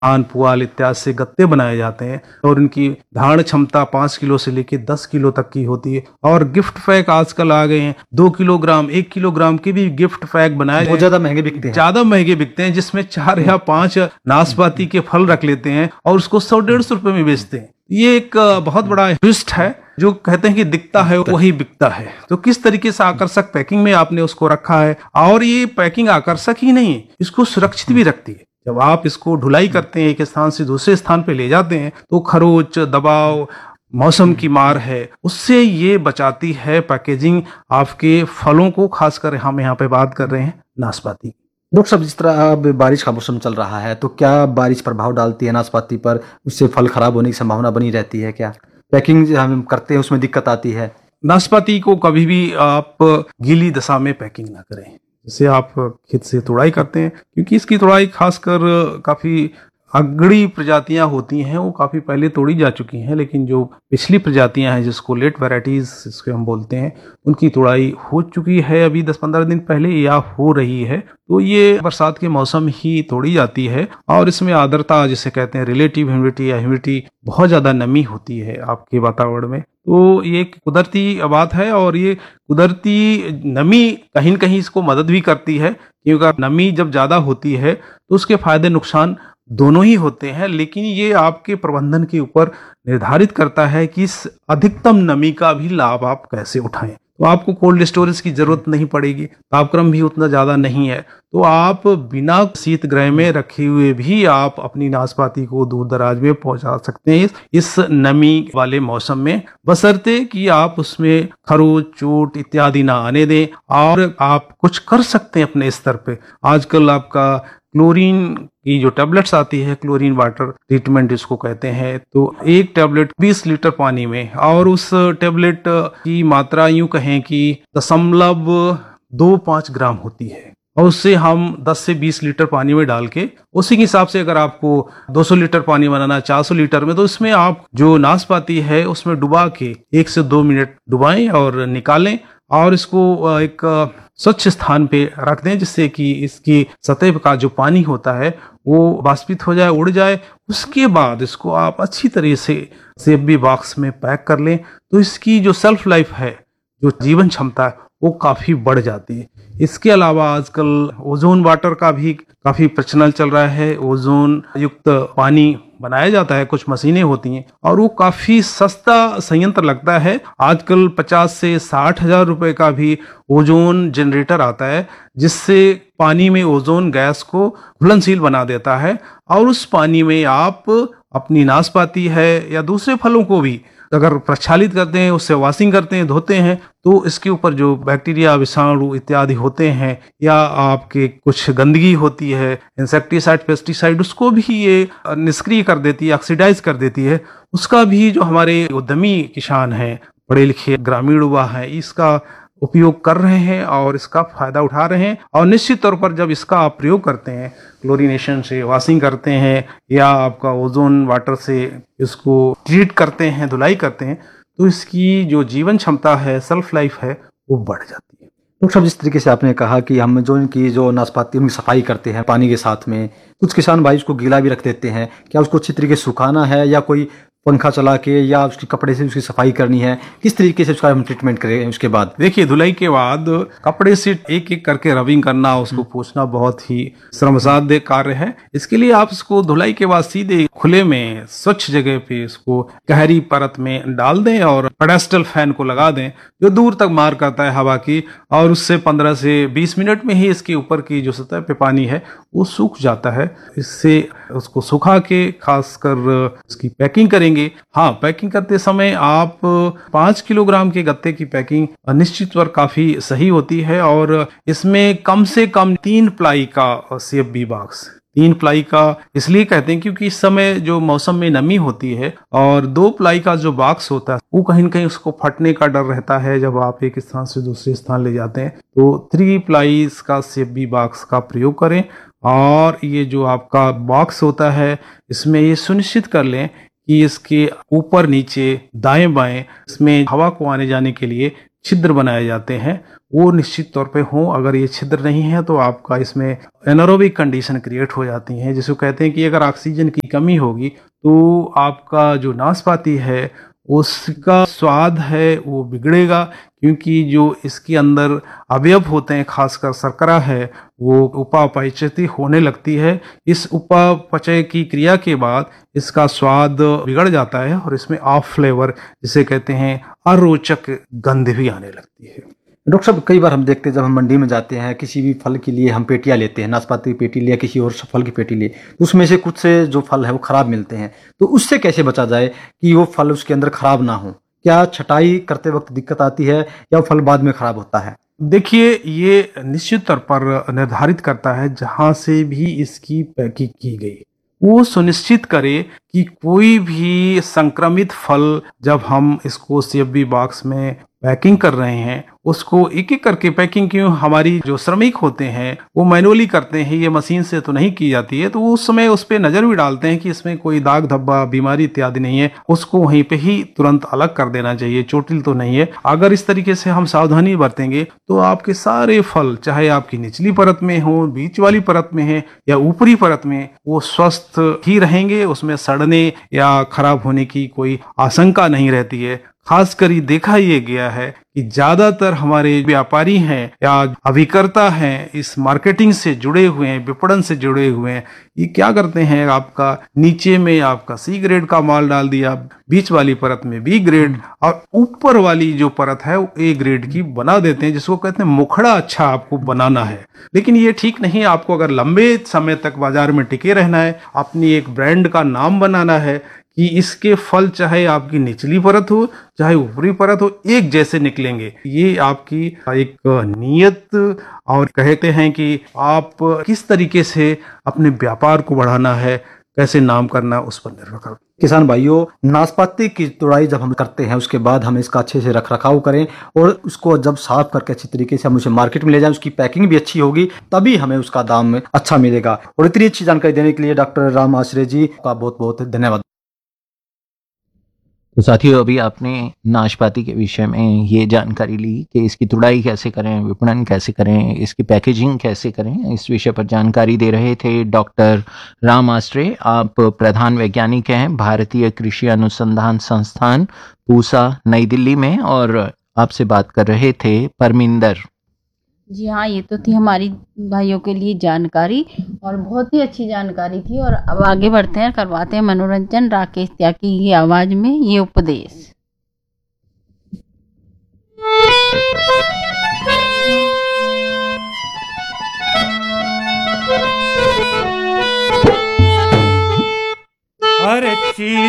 धान पुआल इत्यादि से गत्ते बनाए जाते हैं और इनकी धारण क्षमता 5 किलो से लेकर 10 किलो तक की होती है। और गिफ्ट पैक आजकल आ गए हैं, 2 किलोग्राम 1 किलोग्राम के भी गिफ्ट पैक बनाए, बहुत ज्यादा महंगे बिकते हैं। ज्यादा महंगे बिकते हैं, जिसमें 4 या 5 नाशपाती के फल रख लेते हैं और उसको 100-150 रुपए में बेचते हैं। ये एक बहुत बड़ा ट्विस्ट है, जो कहते हैं कि दिखता है वही बिकता है। तो किस तरीके से आकर्षक पैकिंग में आपने उसको रखा है, और ये पैकिंग आकर्षक ही नहीं, इसको सुरक्षित भी रखती है। जब आप इसको ढुलाई करते हैं, एक स्थान से दूसरे स्थान पे ले जाते हैं, तो खरोच, दबाव, मौसम की मार है, उससे ये बचाती है पैकेजिंग आपके फलों को। खासकर हम यहाँ पे बात कर रहे हैं नाशपाती। डॉक्टर साहब, जिस तरह अब बारिश का मौसम चल रहा है, तो क्या बारिश प्रभाव डालती है नाशपाती पर? उससे फल खराब होने की संभावना बनी रहती है क्या? पैकिंग जो हम करते हैं उसमें दिक्कत आती है? नाशपाती को कभी भी आप गीली दशा में पैकिंग ना करें। जैसे आप खेत से तुड़ाई करते हैं, क्योंकि इसकी तुड़ाई खासकर काफी अगड़ी प्रजातियां होती हैं, वो काफी पहले तोड़ी जा चुकी हैं, लेकिन जो पिछली प्रजातियां हैं, जिसको लेट वैरायटीज जिसको हम बोलते हैं, उनकी तुड़ाई हो चुकी है अभी 10-15 दिन पहले या हो रही है। तो ये बरसात के मौसम ही तोड़ी जाती है, और इसमें आर्द्रता जिसे कहते हैं रिलेटिव ह्यूमिडिटी या ह्यूमिडिटी, बहुत ज्यादा नमी होती है आपके वातावरण में। तो ये एक कुदरती बात है, और ये कुदरती नमी कहीं न कहीं इसको मदद भी करती है, क्योंकि नमी जब ज्यादा होती है तो उसके फायदे नुकसान दोनों ही होते हैं। लेकिन ये आपके प्रबंधन के ऊपर निर्धारित करता है कि इस अधिकतम नमी का भी लाभ आप कैसे उठाएं। तो आपको कोल्ड स्टोरेज की जरूरत नहीं पड़ेगी, तापक्रम भी उतना ज्यादा नहीं है, तो आप बिना शीत गृह में रखे हुए भी आप अपनी नाशपाती को दूर दराज में पहुंचा सकते हैं इस नमी वाले मौसम में, बशर्ते कि आप उसमें खरोच, चोट इत्यादि ना आने दें। और आप कुछ कर सकते हैं अपने स्तर पे। आजकल आपका क्लोरीन की जो टैबलेट्स आती है, क्लोरीन वाटर ट्रीटमेंट जिसको कहते हैं, तो एक टैबलेट 20 लीटर पानी में, और उस टैबलेट की मात्रा यूं कहें कि 0.25 ग्राम होती है, और उससे हम 10 से 20 लीटर पानी में डाल के, उसी के हिसाब से अगर आपको 200 लीटर पानी बनाना है 400 लीटर में, तो इसमें आप जो नाशपाती है उसमें डुबा के 1 से 2 मिनट डुबाएं और निकालें, और इसको एक स्वच्छ स्थान पे रख दें, जिससे कि इसकी सतह का जो पानी होता है वो वाष्पित हो जाए, उड़ जाए। उसके बाद इसको आप अच्छी तरह से सेफ्टी बॉक्स में पैक कर लें, तो इसकी जो सेल्फ लाइफ है, जो जीवन क्षमता है, वो काफी बढ़ जाती है। इसके अलावा आजकल ओजोन वाटर का भी काफी प्रचलन चल रहा है। ओजोन युक्त पानी बनाया जाता है, कुछ मशीनें होती हैं, और वो काफी सस्ता संयंत्र लगता है। आजकल 50 से 60 हजार रुपए का भी ओजोन जनरेटर आता है, जिससे पानी में ओजोन गैस को घुलनशील बना देता है, और उस पानी में आप अपनी नाशपाती है या दूसरे फलों को भी अगर प्रक्षालित करते हैं, उससे वॉशिंग करते हैं, धोते हैं, तो इसके ऊपर जो बैक्टीरिया, विषाणु इत्यादि होते हैं, या आपके कुछ गंदगी होती है, इंसेक्टिसाइड, पेस्टिसाइड, उसको भी ये निष्क्रिय कर देती है, ऑक्सीडाइज कर देती है। उसका भी जो हमारे उद्यमी किसान हैं, पढ़े लिखे ग्रामीण युवा हैं, इसका उपयोग कर रहे हैं और इसका फायदा उठा रहे हैं। और निश्चित तौर पर जब इसका आप प्रयोग करते हैं, क्लोरीनेशन से वॉशिंग करते हैं, या आपका ओजोन वाटर से इसको ट्रीट करते हैं, धुलाई करते हैं, तो इसकी जो जीवन क्षमता है, सेल्फ लाइफ है, वो बढ़ जाती है। डॉक्टर साहब, जिस तरीके से आपने कहा कि हम जो इनकी जो नाशपाती उनकी सफाई करते हैं पानी के साथ में, कुछ किसान भाई उसको गीला भी रख देते हैं, क्या उसको अच्छी तरीके से सुखाना है, या कोई पंखा चला के, या उसके कपड़े से उसकी सफाई करनी है? किस तरीके से उसका हम ट्रीटमेंट करें उसके बाद? देखिए, धुलाई के बाद कपड़े से एक एक करके रबिंग करना, उसको पोंछना बहुत ही श्रमसाध्य कार्य है। इसके लिए आप इसको धुलाई के बाद सीधे खुले में स्वच्छ जगह पे इसको गहरी परत में डाल दें, और पेडेस्टल फैन को लगा दें, जो दूर तक मार करता है हवा की, और उससे 15 से 20 मिनट में ही इसके ऊपर की जो सतह पे पानी है वो सूख जाता है। इससे उसको सुखा के खासकर इसकी पैकिंग करेंगे। हाँ, पैकिंग करते समय आप 5 किलोग्राम के गत्ते की पैकिंग निश्चित तौर काफी सही होती है, और इसमें कम से कम 3 प्लाई का CFB बॉक्स, 3 प्लाई का इसलिए कहते हैं क्योंकि इस समय जो मौसम में नमी होती है, और 2 प्लाई का जो बॉक्स होता है वो कहीं न कहीं उसको फटने का डर रहता है जब आप एक स्थान से दूसरे स्थान ले जाते हैं। तो 3 प्लाई का CFB बॉक्स का प्रयोग करें, और ये जो आपका बॉक्स होता है, इसमें ये सुनिश्चित कर लें कि इसके ऊपर नीचे दाएं बाएं इसमें हवा को आने जाने के लिए छिद्र बनाए जाते हैं वो निश्चित तौर पे हों। अगर ये छिद्र नहीं है तो आपका इसमें एनारोबिक कंडीशन क्रिएट हो जाती है, जिसको कहते हैं कि अगर ऑक्सीजन की कमी होगी तो आपका जो नाशपाती है उसका स्वाद है वो बिगड़ेगा, क्योंकि जो इसके अंदर अवयव होते हैं खासकर शर्करा है वो उपापचयती होने लगती है। इस उपापचय की क्रिया के बाद इसका स्वाद बिगड़ जाता है और इसमें ऑफ फ्लेवर जिसे कहते हैं अरोचक गंध भी आने लगती है। डॉक्टर साहब, कई बार हम देखते हैं जब हम मंडी में जाते हैं किसी भी फल के लिए हम पेटियां लेते हैं, नाशपाती की पेटी लिया, किसी और फल की पेटी लिए, तो उसमें से कुछ से जो फल है वो खराब मिलते हैं, तो उससे कैसे बचा जाए कि वो फल उसके अंदर खराब ना हो? क्या छटाई करते वक्त दिक्कत आती है या वो फल बाद में खराब होता है? देखिए, ये निश्चित तौर पर निर्धारित करता है जहां से भी इसकी पैकिंग की गई, वो सुनिश्चित करे कि कोई भी संक्रमित फल जब हम इसको सीएफबी बॉक्स में पैकिंग कर रहे हैं उसको एक एक करके पैकिंग, क्यों हमारी जो श्रमिक होते हैं वो मैनुअली करते हैं, ये मशीन से तो नहीं की जाती है, तो उस समय उस पर नजर भी डालते हैं कि इसमें कोई दाग धब्बा बीमारी इत्यादि नहीं है, उसको वहीं पे ही तुरंत अलग कर देना चाहिए, चोटिल तो नहीं है। अगर इस तरीके से हम सावधानी बरतेंगे तो आपके सारे फल चाहे आपकी निचली परत में हो, बीच वाली परत में है या ऊपरी परत में, वो स्वस्थ ही रहेंगे, उसमें सड़ने या खराब होने की कोई आशंका नहीं रहती है। खासकर ये देखा ये गया है कि ज्यादातर हमारे व्यापारी हैं या अभिकर्ता हैं, इस मार्केटिंग से जुड़े हुए हैं, विपणन से जुड़े हुए हैं, ये क्या करते हैं, आपका नीचे में आपका सी ग्रेड का माल डाल दिया, बीच वाली परत में बी ग्रेड और ऊपर वाली जो परत है वो ए ग्रेड की बना देते हैं, जिसको कहते हैं मुखड़ा अच्छा आपको बनाना है। लेकिन ये ठीक नहीं। आपको अगर लंबे समय तक बाजार में टिके रहना है, अपनी एक ब्रांड का नाम बनाना है कि इसके फल चाहे आपकी निचली परत हो चाहे ऊपरी परत हो एक जैसे निकलेंगे, ये आपकी एक नीयत और कहते हैं कि आप किस तरीके से अपने व्यापार को बढ़ाना है, कैसे नाम करना, उस पर निर्भर करता है। किसान भाइयों, नाशपाती की तुड़ाई जब हम करते हैं उसके बाद हम इसका अच्छे से रख रखाव करें और उसको जब साफ करके अच्छी तरीके से हम उसे मार्केट में ले जाएं, उसकी पैकिंग भी अच्छी होगी, तभी हमें उसका दाम अच्छा मिलेगा। और इतनी अच्छी जानकारी देने के लिए डॉक्टर राम आश्रय जी का बहुत बहुत धन्यवाद। तो साथियों, अभी आपने नाशपाती के विषय में ये जानकारी ली कि इसकी तुड़ाई कैसे करें, विपणन कैसे करें, इसकी पैकेजिंग कैसे करें, इस विषय पर जानकारी दे रहे थे डॉक्टर राम आश्रय। आप प्रधान वैज्ञानिक हैं भारतीय कृषि अनुसंधान संस्थान पूसा नई दिल्ली में, और आपसे बात कर रहे थे परमिंदर। जी हाँ, ये तो थी हमारी भाइयों के लिए जानकारी और बहुत ही अच्छी जानकारी थी। और अब आगे बढ़ते हैं, करवाते हैं मनोरंजन राकेश त्यागी की आवाज में ये उपदेश। हर चीज